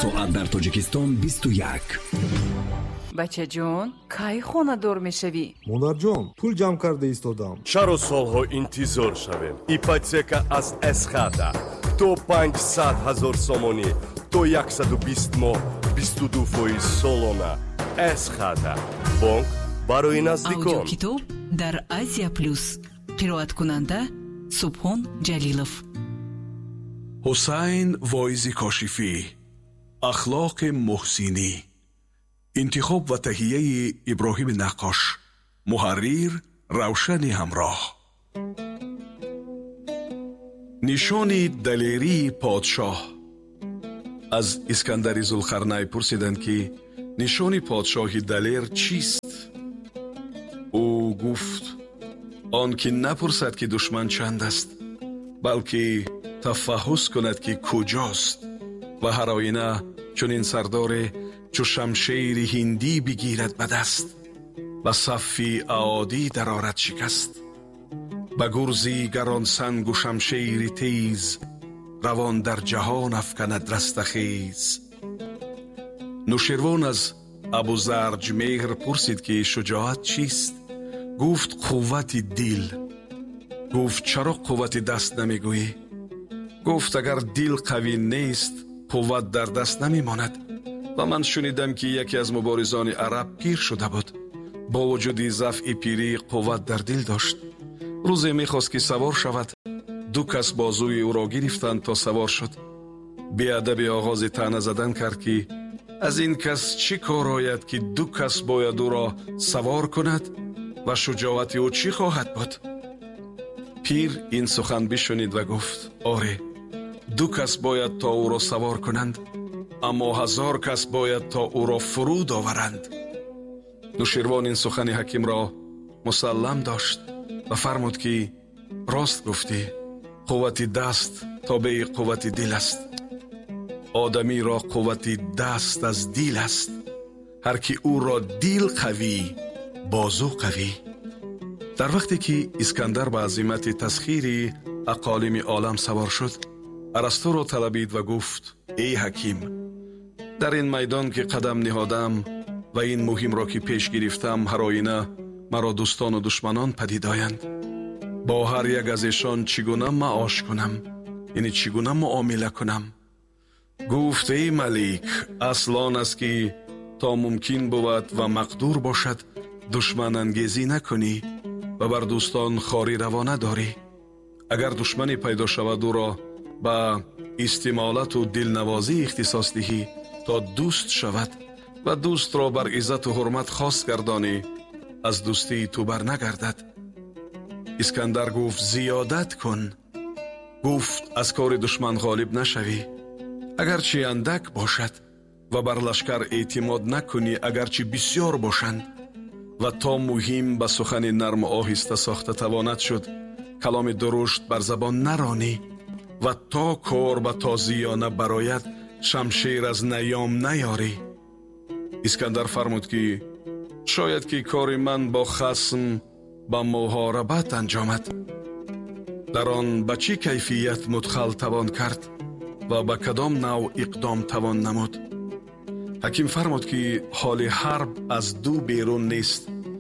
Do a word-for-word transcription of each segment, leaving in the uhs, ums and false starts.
соат дар тоҷикистон бисту як. бачаҷон кай хонадор мешавӣ? монарҷон, пул ҷамъ карда истодам. чаро солҳо интизор шавем? ипотека аз эсхата то панҷсад ҳазор сомонӣ то яксаду бист моҳ бисту ду фоиз солона. эсхата бонк барои наздикон. аудиокитоб дар Азия плюс. қироаткунанда Субҳон Ҷалилов. ҳусайн воизи кошифӣ. ахлоқи муҳсинӣ. интихоб ва таҳияи иброҳими наққош. муҳаррир равшани ҳамроҳ. нишони далерии подшоҳ. аз искандари зулқарнай пурсиданд ки нишони подшоҳи далер чист? ӯ гуфт: он ки напурсад ки душман чанд аст, балки тафаҳҳус кунад ки куҷост. ва ҳар оина чунин сардоре чу шамшери ҳиндӣ бигирад ба даст, ба саффи аодӣ дарорад шикаст. ба гурзи гаронсангу шамшери тез, равон дар ҷаҳон афканад растахез. нуширвон аз абузарҷмеҳр пурсид ки шуҷоат чист? гуфт: қуввати дил. гуфт: чаро қуввати даст намегӯӣ? гуфт: агар дил қавӣ нест, қувват дар даст намемонад. ва ман шунидам ки яке аз муборизони араб пир шуда буд, бо вуҷуди зафъи пирӣ қувват дар дил дошт. рӯзе мехост ки савор шавад, ду кас бозӯи ӯро гирифтанд то савор шуд. беадаби оғози таъна задан кард ки аз ин кас чӣ кор ояд ки ду кас бояд ӯро савор кунад ва шуҷоати ӯ чӣ хоҳад буд? пир ин сухан бишунид ва гуфт: оре, ду кас бояд то ӯро савор кунанд, аммо ҳазор кас бояд то ӯро фуруд оваранд. нуширвон ин сухани ҳакимро мусаллам дошт ва фармуд ки рост гуфтӣ, қуввати даст тобеи қуввати дил аст. одамиро қуввати даст аз дил аст. ҳар ки ӯро дил қавӣ, бозу қавӣ. дар вақте ки искандар ба азимати тасхири ақолими олам савор шуд, арастуро талабид ва гуфт: эй ҳаким, дар ин майдон ки қадамниҳодам ва ин муҳимро ки пеш гирифтам, ҳар оина маро дӯстону душманон падид оянд. бо ҳар як аз эшон чӣ гуна маош кунам, яъне чӣ гуна муомила кунам? гуфт: эй малик, асл он аст ки то мумкин бувад ва мақдур бошад душманангезӣ накунӣ ва бар дӯстон хорӣ равона дорӣ. агар душмане пайдо шавад, ӯро ба истимолату дилнавозӣ ихтисос диҳӣ то дӯст шавад ва дӯстро бар иззату ҳурмат хос гардонӣ, аз дӯстии ту бар нагардад. искандар гуфт: зиёдат кун. гуфт: аз кори душман ғолиб нашавӣ, агарчи андак бошад, ва бар лашкар эътимод накунӣ, агарчи бисьёр бошанд. ва то муҳим ба сухани нарму оҳиста сохта тавонад шуд, каломи дурушт бар забон наронӣ. ва то кор ба тозиёна барояд, шамшер аз наём наёрӣ. искандар фармуд ки шояд ки кори ман бо хасм ба муҳорабат анҷомад. дар он ба чӣ кайфият мудхал тавон кард ва ба кадом нав иқдом тавон намуд? ҳаким фармуд ки ҳоли ҳарб аз ду берун нест.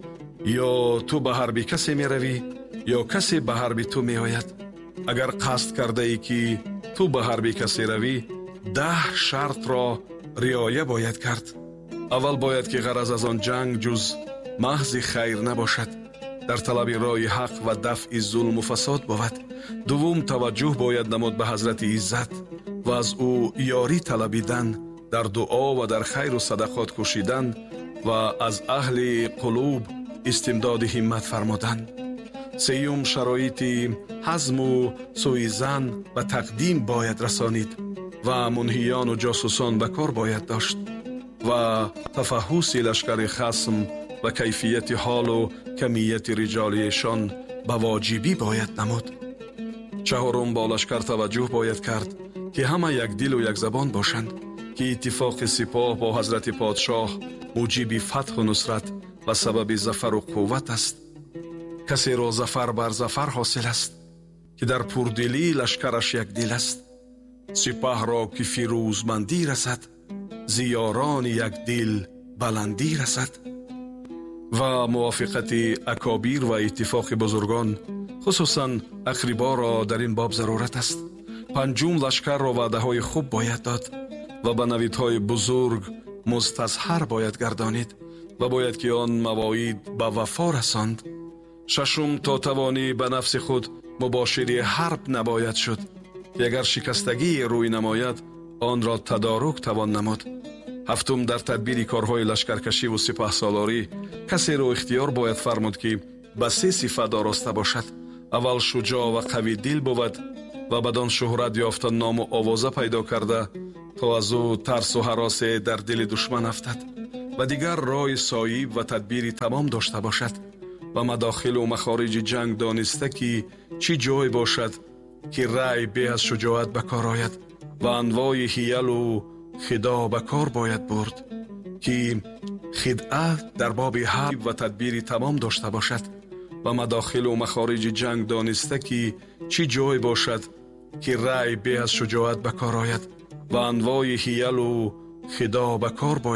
ё ту ба ҳарби касе меравӣ, ё касе ба ҳарби ту меояд. агар қасд кардаӣ ки ту ба ҳарби касе равӣ, даҳ шартро риоя бояд кард. аввал бояд ки ғараз аз он ҷанг ҷуз маҳзи хайр набошад, дар талаби роҳи ҳақ ва дафъи зулму фасод бувад. дуввум, таваҷҷӯҳ бояд намуд ба ҳазрати иззат ва аз ӯ ёрӣ талабидан, дар дуо ва дар хайру садақот кӯшидан ва аз аҳли қулуб истимдоди ҳиммат фармудан. сеюм, шароити ҳазму сӯизан ва тақдим бояд расонид ва мунҳиёну ҷосусон ба кор бояд дошт ва тафаҳҳуси лашкари хасм ва кайфияти ҳолу камияти риҷолиешон ба воҷибӣ бояд намуд. чаҳорум, ба лашкар таваҷҷӯҳ бояд кард ки ҳама якдилу якзабон бошанд, ки иттифоқи сипоҳ бо ҳазрати подшоҳ муҷиби фатҳу нусрат ва сабаби зафару қувват аст. касеро зафар бар зафар ҳосил аст, ки дар пурдилӣ лашкараш якдил аст. сипаҳро ки фирӯзмандӣ расад, زیاران یک دل بلندی رسد. و موافقت اکابیر و اتفاق بزرگان خصوصا اقربا را در این باب ضرورت است. پنجم لشکر را وعده های خوب باید داد و به نویدهای بزرگ مستظهر باید گردانید و باید که آن مواعید به وفا رساند. ششم تا توانی به نفس خود مباشر حرب نباید شد که اگر شکستگی روی نماید آن را تدارک توان نمود. هفتم در تدبیر کارهای لشکرکشی و سپهسالاری کسی را اختیار باید فرمود که به سه صفت آراسته باشد. اول شجاع و قوی دل بود و بدان شهرت یافته نام و آوازه پیدا کرده تا از او ترس و هراس در دل دشمن افتد و دیگر رای صایب و تدبیری تمام داشته باشد و مداخل و مخارج جنگ دانسته که چی جای باشد که رای به از شجاعت بکار آید و انواع حیل و خدا بکار باید برد که خدعه در باب حرب و تدبیری تمام داشته باشد و مداخل و مخارج جنگ دانسته که چی جای باشد که رای به از شجاعت بکار آید و انواع حیل و خدا بکار باید